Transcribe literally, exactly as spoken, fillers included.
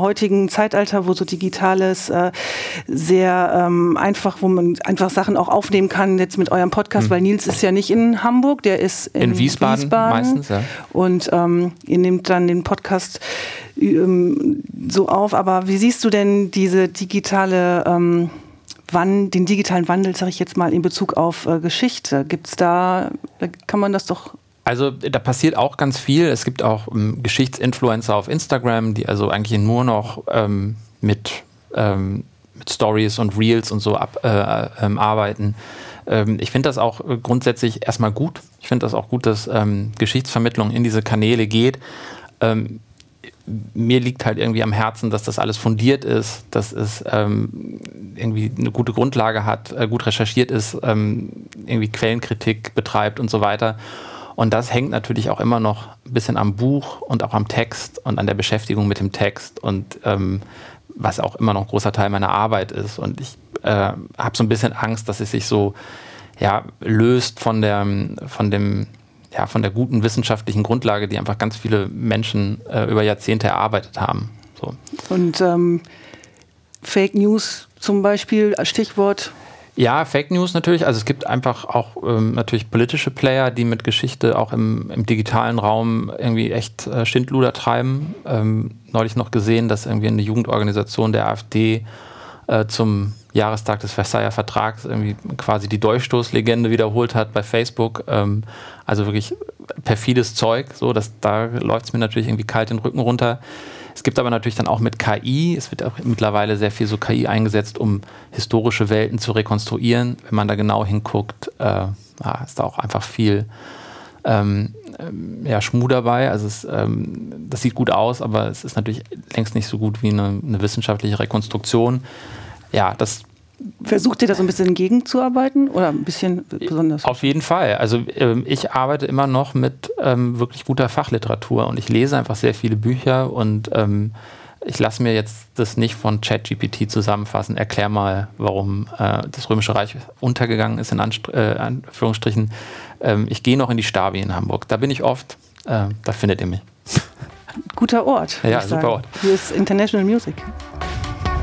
heutigen Zeitalter, wo so Digitales äh, sehr ähm, einfach, wo man einfach Sachen auch aufnehmen kann, jetzt mit eurem Podcast, hm. weil Nils ist ja nicht in Hamburg, der ist in, in Wiesbaden, Wiesbaden meistens, ja. Und ähm, ihr nehmt dann den Podcast ähm, so auf. Aber wie siehst du denn diese digitale ähm, Wann, den digitalen Wandel, sage ich jetzt mal, in Bezug auf äh, Geschichte? Gibt's da, kann man das doch... Also da passiert auch ganz viel. Es gibt auch ähm, Geschichtsinfluencer auf Instagram, die also eigentlich nur noch ähm, mit, ähm, mit Stories und Reels und so ab, äh, ähm, arbeiten. Ähm, ich finde das auch grundsätzlich erstmal gut. Ich finde das auch gut, dass ähm, Geschichtsvermittlung in diese Kanäle geht. Ähm, Mir liegt halt irgendwie am Herzen, dass das alles fundiert ist, dass es ähm, irgendwie eine gute Grundlage hat, äh, gut recherchiert ist, ähm, irgendwie Quellenkritik betreibt und so weiter. Und das hängt natürlich auch immer noch ein bisschen am Buch und auch am Text und an der Beschäftigung mit dem Text und ähm, was auch immer noch ein großer Teil meiner Arbeit ist. Und ich äh, habe so ein bisschen Angst, dass es sich so ja, löst von der, von dem Ja, von der guten wissenschaftlichen Grundlage, die einfach ganz viele Menschen äh, über Jahrzehnte erarbeitet haben. So. Und ähm, Fake News zum Beispiel, Stichwort? Ja, Fake News natürlich. Also es gibt einfach auch ähm, natürlich politische Player, die mit Geschichte auch im, im digitalen Raum irgendwie echt äh, Schindluder treiben. Ähm, neulich noch gesehen, dass irgendwie eine Jugendorganisation der AfD äh, zum Jahrestag des Versailler Vertrags irgendwie quasi die Dolchstoßlegende wiederholt hat bei Facebook. Ähm, also wirklich perfides Zeug. So, dass, da läuft es mir natürlich irgendwie kalt den Rücken runter. Es gibt aber natürlich dann auch mit K I, es wird auch mittlerweile sehr viel so K I eingesetzt, um historische Welten zu rekonstruieren. Wenn man da genau hinguckt, äh, ja, ist da auch einfach viel ähm, ja, Schmuh dabei. Also es, ähm, das sieht gut aus, aber es ist natürlich längst nicht so gut wie eine, eine wissenschaftliche Rekonstruktion. Ja, das Versucht ihr da so ein bisschen gegenzuarbeiten oder ein bisschen besonders? Auf jeden Fall. Also ähm, ich arbeite immer noch mit ähm, wirklich guter Fachliteratur und ich lese einfach sehr viele Bücher und ähm, ich lasse mir jetzt das nicht von ChatGPT zusammenfassen. Erklär mal, warum äh, das Römische Reich untergegangen ist, in Anst- äh, Anführungsstrichen. Ähm, ich gehe noch in die Stabi in Hamburg. Da bin ich oft. Äh, da findet ihr mich. Guter Ort. Ja, super Ort. Hier ist International Music.